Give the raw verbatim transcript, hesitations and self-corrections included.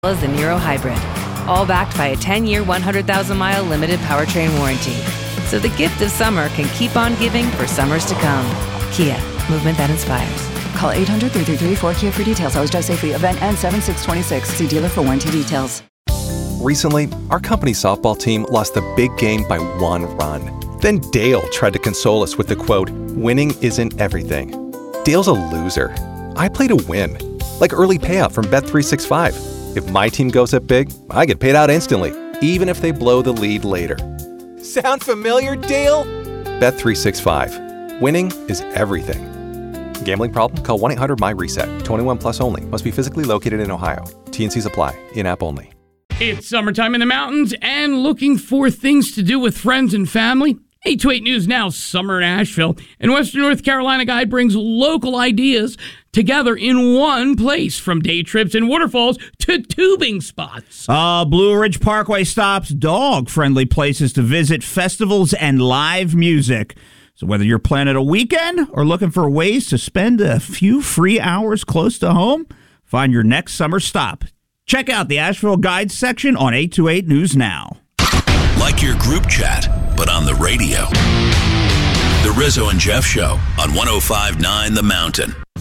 as the Niro Hybrid, all backed by a ten-year, one hundred thousand mile limited powertrain warranty. So the gift of summer can keep on giving for summers to come. Kia, movement that inspires. Call eight hundred, three three three, four K I A for details. Always drive safely. Event ends seven six twenty-six. See dealer for warranty details. Recently, our company softball team lost the big game by one run. Then Dale tried to console us with the quote, "Winning isn't everything." Dale's a loser. I play to win. Like early payout from Bet three sixty-five. If my team goes up big, I get paid out instantly, even if they blow the lead later. Sound familiar, Dale? Bet three sixty-five. Winning is everything. Gambling problem? Call one eight hundred M Y reset. twenty-one plus only. Must be physically located in Ohio. T N Cs apply. In-app only. It's summertime in the mountains and looking for things to do with friends and family. eight to eight News Now, Summer in Asheville. And Western North Carolina Guide brings local ideas together in one place, from day trips and waterfalls to tubing spots. Uh, Blue Ridge Parkway stops dog-friendly places to visit, festivals, and live music. So whether you're planning a weekend or looking for ways to spend a few free hours close to home, find your next summer stop. Check out the Asheville Guide section on eight to eight News Now. Like your group chat, but on the radio. The Rizzo and Jeff Show on one oh five point nine The Mountain.